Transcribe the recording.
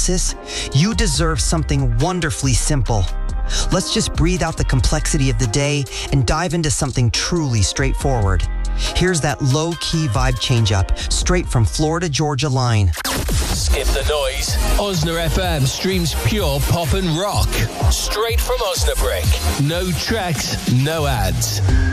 analysis, you deserve something wonderfully simple. Let's just breathe out the complexity of the day and dive into something truly straightforward. Here's that low-key vibe change-up, straight from Florida Georgia line. Skip the noise. Osna FM streams pure pop and rock. Straight from Osnabrück. No tracks, no ads.